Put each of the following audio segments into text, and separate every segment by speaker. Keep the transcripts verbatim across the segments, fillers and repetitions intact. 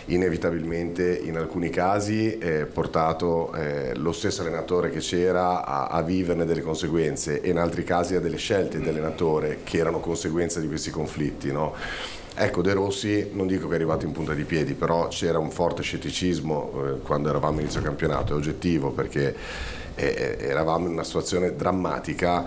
Speaker 1: inevitabilmente in alcuni casi eh, portato eh, lo stesso allenatore che c'era a, a viverne delle conseguenze, e in altri casi a delle scelte di allenatore che erano conseguenza di questi conflitti, no? Ecco, De Rossi non dico che è arrivato in punta di piedi, però c'era un forte scetticismo eh, quando eravamo inizio campionato, è oggettivo, perché eh, eravamo in una situazione drammatica,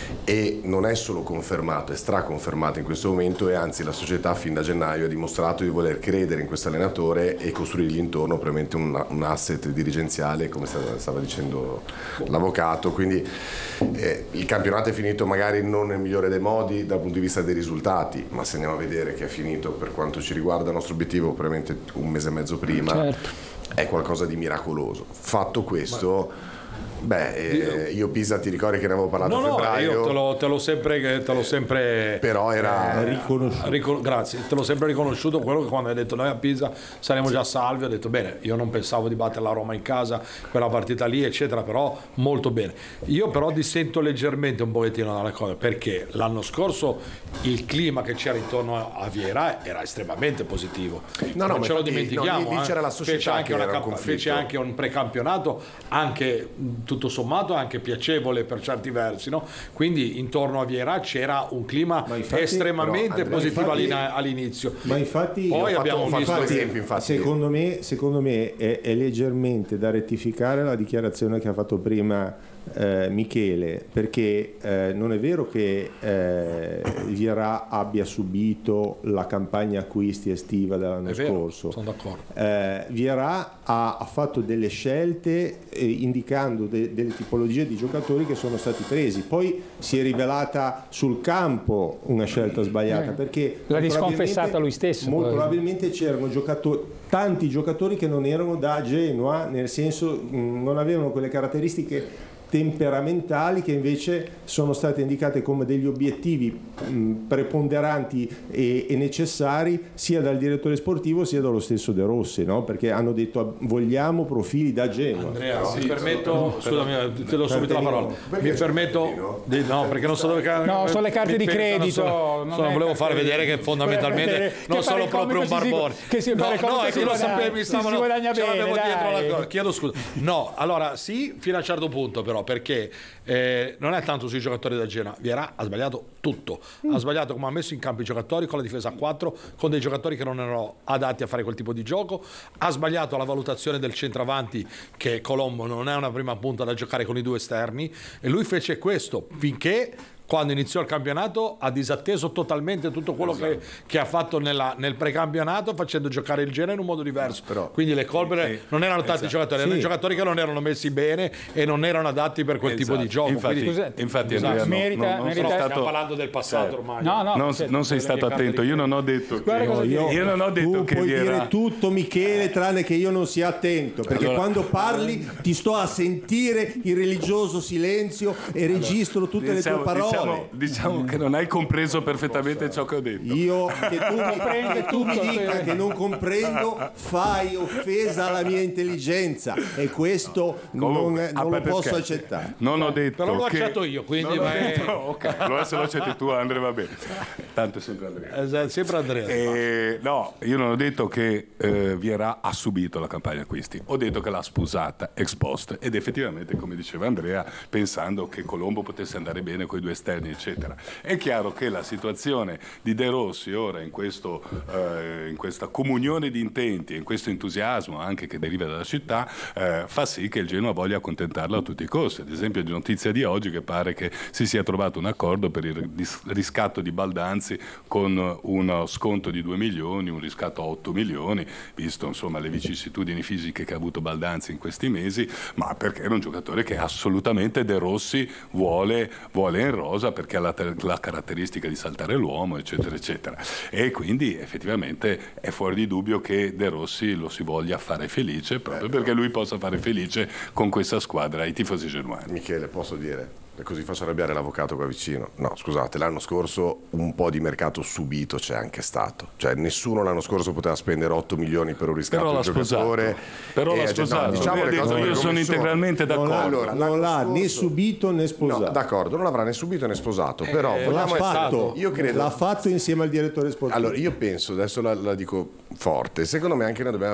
Speaker 1: e non è solo confermato, è straconfermato in questo momento, e anzi la società fin da gennaio ha dimostrato di voler credere in questo allenatore e costruirgli intorno probabilmente un, un asset dirigenziale, come stava, stava dicendo l'avvocato. Quindi eh, il campionato è finito magari non nel migliore dei modi dal punto di vista dei risultati, ma se andiamo a vedere che è finito per quanto ci riguarda il nostro obiettivo probabilmente un mese e mezzo prima, certo, è qualcosa di miracoloso. Fatto questo, ma... Beh, eh, io Pisa ti ricordi che ne avevo parlato
Speaker 2: no,
Speaker 1: a febbraio?
Speaker 2: No, io te l'ho, te l'ho sempre, te l'ho sempre
Speaker 1: però era
Speaker 2: eh,
Speaker 1: riconosciuto.
Speaker 2: Ricon- grazie, te l'ho sempre riconosciuto quello che quando hai detto noi a Pisa saremo già salvi, ho detto bene, io non pensavo di battere la Roma in casa, quella partita lì eccetera, però molto bene. Io però dissento leggermente un pochettino dalle cose, perché l'anno scorso il clima che c'era intorno a Viera era estremamente positivo,
Speaker 1: no,
Speaker 2: non
Speaker 1: no,
Speaker 2: ce lo
Speaker 1: infatti,
Speaker 2: dimentichiamo,
Speaker 1: no, lì c'era
Speaker 2: eh.
Speaker 1: la società
Speaker 2: fece, anche
Speaker 1: che
Speaker 2: una
Speaker 1: era un
Speaker 2: camp- fece anche un precampionato anche tutto sommato anche piacevole per certi versi, no? Quindi intorno a Viera c'era un clima infatti, estremamente però, Andrea, positivo infatti, all'inizio,
Speaker 3: ma infatti
Speaker 2: poi abbiamo
Speaker 3: fatto,
Speaker 2: visto
Speaker 3: infatti, infatti, secondo me, secondo me è, è leggermente da rettificare la dichiarazione che ha fatto prima Eh, Michele, perché eh, non è vero che eh, Viera abbia subito la campagna acquisti estiva dell'anno
Speaker 2: è vero,
Speaker 3: scorso.
Speaker 2: sono d'accordo.
Speaker 3: Eh, Viera ha, ha fatto delle scelte eh, indicando de, delle tipologie di giocatori che sono stati presi, poi si è rivelata sul campo una scelta sbagliata, eh, perché
Speaker 4: l'ha risconfessata lui stesso.
Speaker 3: Molto
Speaker 4: poi.
Speaker 3: probabilmente c'erano giocatori, tanti giocatori che non erano da Genoa, nel senso mh, non avevano quelle caratteristiche temperamentali che invece sono state indicate come degli obiettivi mh, preponderanti e, e necessari sia dal direttore sportivo sia dallo stesso De Rossi, no? Perché hanno detto vogliamo profili da Genoa.
Speaker 2: Andrea, no, mi sì, permetto, scusami, ti do subito la parola. Mi permetto di, no, perché non so dove
Speaker 4: no, sono le carte di credito.
Speaker 2: Non, non, non volevo far vedere che fondamentalmente non sono proprio un barbone.
Speaker 4: Che si
Speaker 2: no, no, è che lo
Speaker 4: sapevo,
Speaker 2: mi stavano
Speaker 4: bene,
Speaker 2: dietro la, chiedo scusa. No, allora sì, fino a un certo punto però, perché eh, non è tanto sui giocatori da Genoa. Viera ha sbagliato tutto, mm. ha sbagliato come ha messo in campo i giocatori con la difesa a quattro, con dei giocatori che non erano adatti a fare quel tipo di gioco, ha sbagliato la valutazione del centravanti, che Colombo non è una prima punta da giocare con i due esterni, e lui fece questo finché quando iniziò il campionato ha disatteso totalmente tutto quello esatto. che, che ha fatto nella, nel precampionato, facendo giocare il Genoa in un modo diverso. Però, quindi le colpe eh, non erano tanti esatto. giocatori, erano sì. giocatori che non erano messi bene e non erano adatti per quel esatto. tipo di gioco.
Speaker 5: Infatti,
Speaker 2: quindi,
Speaker 5: infatti
Speaker 2: esatto.
Speaker 5: Andrea,
Speaker 4: merita,
Speaker 5: non, non
Speaker 4: merita.
Speaker 5: stato...
Speaker 2: stiamo parlando del passato ormai.
Speaker 4: No, no,
Speaker 5: non,
Speaker 4: cioè,
Speaker 5: non sei stato attento, io non ho detto che
Speaker 3: no, io,
Speaker 5: io non ho detto
Speaker 3: tu
Speaker 5: che
Speaker 3: puoi
Speaker 5: Viera...
Speaker 3: dire tutto, Michele, tranne che io non sia attento, perché allora... quando parli ti sto a sentire il religioso silenzio e registro tutte
Speaker 5: diciamo,
Speaker 3: le tue parole.
Speaker 5: Diciamo, diciamo che non hai compreso perfettamente ciò che ho detto.
Speaker 3: Io che tu mi, che tu mi dica che non comprendo, fai offesa alla mia intelligenza, e questo Comunque, non, non lo posso scherzi. accettare.
Speaker 5: Non ho detto
Speaker 2: però l'ho
Speaker 5: che...
Speaker 2: accetto io, quindi ma è...
Speaker 5: detto, ok, allora se lo accetti tu Andrea va bene. Tanto è sempre Andrea.
Speaker 2: Esatto, sempre Andrea.
Speaker 5: Eh, no, io non ho detto che eh, Viera ha subito la campagna acquisti, ho detto che l'ha sposata ex post, ed effettivamente, come diceva Andrea, pensando che Colombo potesse andare bene con i due esterni eccetera. È chiaro che la situazione di De Rossi ora in, questo, eh, in questa comunione di intenti, in questo entusiasmo anche che deriva dalla città, eh, fa sì che il Genoa voglia accontentarlo a tutti i costi. Ad esempio, di notizia di oggi che pare che si sia trovato un accordo per il riscatto di Baldanzi con uno sconto di due milioni, un riscatto a otto milioni, visto insomma le vicissitudini fisiche che ha avuto Baldanzi in questi mesi, ma perché era un giocatore che assolutamente De Rossi vuole, vuole in rosa, perché ha la, la caratteristica di saltare l'uomo eccetera eccetera, e quindi effettivamente è fuori di dubbio che De Rossi lo si voglia fare felice, proprio perché lui possa fare felice con questa squadra i tifosi genuani.
Speaker 1: Michele, posso dire? E così faccio arrabbiare l'avvocato qua vicino. No, scusate, l'anno scorso un po' di mercato subito c'è anche stato. Cioè nessuno l'anno scorso poteva spendere otto milioni per un riscatto di giocatore.
Speaker 5: Però l'ha sposato.
Speaker 1: No, diciamo
Speaker 5: le cose
Speaker 1: io
Speaker 5: sono integralmente d'accordo.
Speaker 3: Non, allora, non l'ha scorso... né subito né sposato.
Speaker 1: No, d'accordo, non l'avrà né subito né sposato. Eh, però
Speaker 3: eh, l'ha fatto.
Speaker 1: Io credo...
Speaker 3: L'ha fatto insieme al direttore sportivo.
Speaker 1: Allora, io penso, adesso la, la dico forte, secondo me anche noi dobbiamo